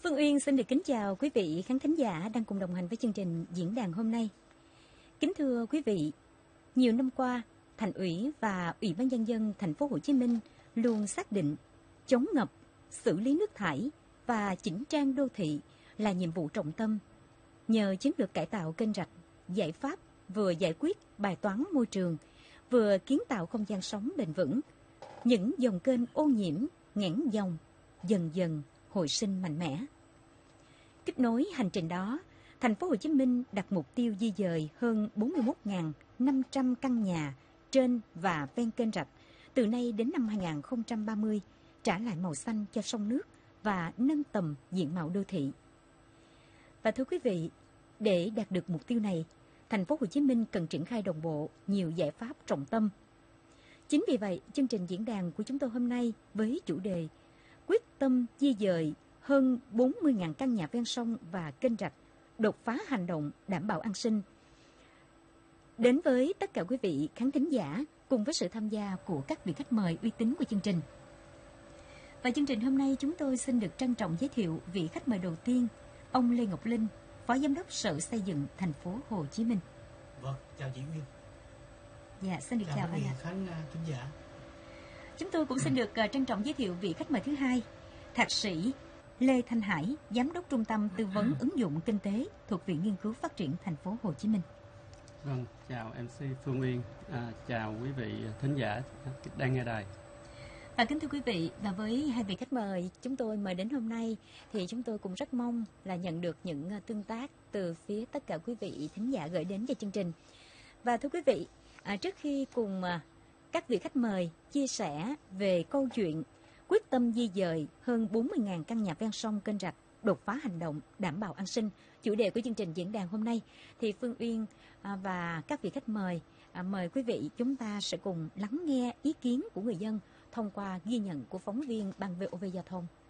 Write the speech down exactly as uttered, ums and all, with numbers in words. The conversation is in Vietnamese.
Phương Uyên xin được kính chào quý vị khán thính giả đang cùng đồng hành với chương trình diễn đàn hôm nay. Kính thưa quý vị, nhiều năm qua, Thành ủy và Ủy ban nhân dân thành phố Hồ Chí Minh luôn xác định chống ngập, xử lý nước thải và chỉnh trang đô thị là nhiệm vụ trọng tâm. Nhờ chiến lược cải tạo kênh rạch, giải pháp vừa giải quyết bài toán môi trường, vừa kiến tạo không gian sống bền vững, những dòng kênh ô nhiễm, nghẽn dòng dần dần hồi sinh mạnh mẽ. Tiếp nối hành trình đó, thành phố Hồ Chí Minh đặt mục tiêu di dời hơn bốn mươi mốt nghìn năm trăm căn nhà trên và ven kênh rạch từ nay đến năm hai nghìn không trăm ba mươi, trả lại màu xanh cho sông nước và nâng tầm diện mạo đô thị. Và thưa quý vị, để đạt được mục tiêu này, thành phố Hồ Chí Minh cần triển khai đồng bộ nhiều giải pháp trọng tâm. Chính vì vậy, chương trình diễn đàn của chúng tôi hôm nay với chủ đề quyết tâm di dời hơn bốn mươi nghìn căn nhà ven sông và kênh rạch, đột phá hành động đảm bảo an sinh, đến với tất cả quý vị khán thính giả cùng với sự tham gia của các vị khách mời uy tín của chương trình. Và chương trình hôm nay chúng tôi xin được trân trọng giới thiệu vị khách mời đầu tiên, ông Lê Ngọc Linh, Phó Giám đốc Sở Xây dựng thành phố Hồ Chí Minh. Vâng, chào chị Uyên. Dạ, xin được chào, chào anh ạ. khán thính giả. Chúng tôi cũng xin được uh, trân trọng giới thiệu vị khách mời thứ hai, Thạc sĩ Lê Thanh Hải, Giám đốc Trung tâm Tư vấn ứng dụng kinh tế thuộc Viện Nghiên cứu Phát triển thành phố Hồ Chí Minh. Vâng, chào em xê Phương Uyên, à, chào quý vị thính giả đang nghe đài. À, kính thưa quý vị, và với hai vị khách mời chúng tôi mời đến hôm nay thì chúng tôi cũng rất mong là nhận được những tương tác từ phía tất cả quý vị thính giả gửi đến cho chương trình. Và thưa quý vị, à, trước khi cùng à, các vị khách mời chia sẻ về câu chuyện quyết tâm di dời hơn bốn mươi nghìn căn nhà ven sông kênh rạch, đột phá hành động đảm bảo an sinh, chủ đề của chương trình diễn đàn hôm nay, thì Phương Uyên à, và các vị khách mời à, mời quý vị chúng ta sẽ cùng lắng nghe ý kiến của người dân thông qua ghi nhận của phóng viên ban vê o vê Giao thông.